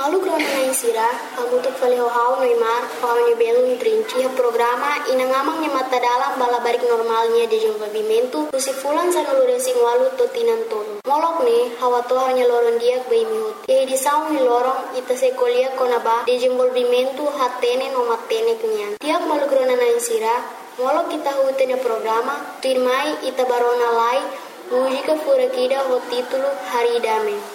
Malu krona na insira, agutuk falihau Neymar, paunya belum trinci programa inangamang mata dalam balabarik normalnya de desenvolvimento, usifulan sanulure singwalu totinan tolo. Molok ne, hawa tohanya loron diak bay mihut. Ye di saung lorong ita sekolia konaba desenvolvimento hatene no matene kenyan. Tiak malu krona na insira, molok kita hutene programa, firmai ita barona lai, música furakida ho título Haridame.